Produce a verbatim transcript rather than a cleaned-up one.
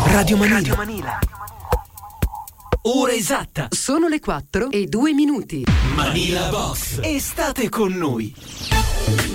Radio Manila. Radio Manila. Ora esatta. Sono le quattro e due minuti. Manila Box. Estate con noi.